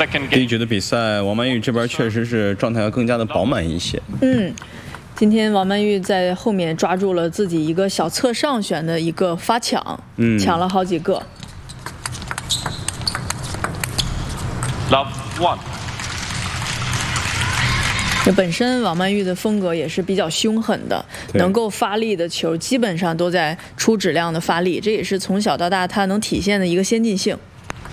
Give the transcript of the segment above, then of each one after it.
第一局的比赛，王曼玉这边确实是状态要更加的饱满一些。 今天王曼玉在后面抓住了自己一个小侧上旋的一个发抢，抢了好几个。 Love one。 这本身王曼玉的风格也是比较凶狠的，能够发力的球基本上都在出质量的发力，这也是从小到大她能体现的一个先进性。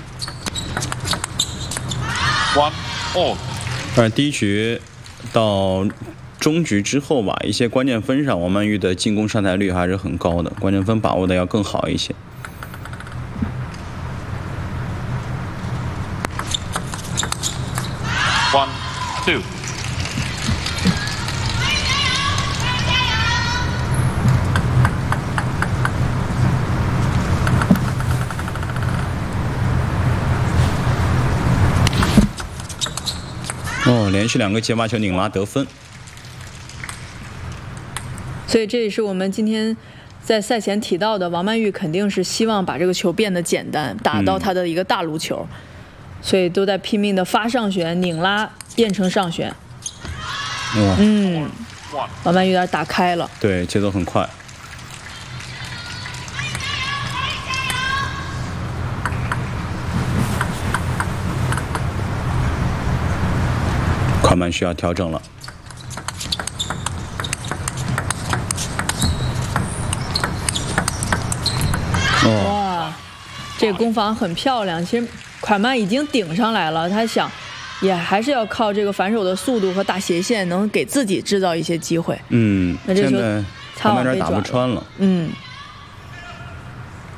1 all。 但是第一局到中局之后吧，一些关键分上，王曼玉的进攻上台率还是很高的，关键分把握的要更好一些。 1 2。 连续2个接发球拧拉得分， 所以这也是我们今天在赛前提到的，王曼玉肯定是希望把这个球变得简单，打到她的一个大炉球，所以都在拼命的发上旋、拧拉变成上旋。王曼玉有点打开了， 对，节奏很快。快慢需要调整了。 哇，这个攻防很漂亮。其实快慢已经顶上来了，他想也还是要靠这个反手的速度和大斜线，能给自己制造一些机会。 那这球快慢有点打不穿了。